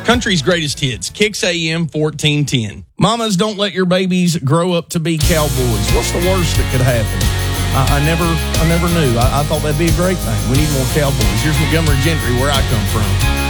Country's greatest hits, Kicks AM 1410. Mamas, don't let your babies grow up to be cowboys. What's the worst that could happen? I never knew. I thought that'd be a great thing. We need more cowboys. Here's Montgomery Gentry, where I come from.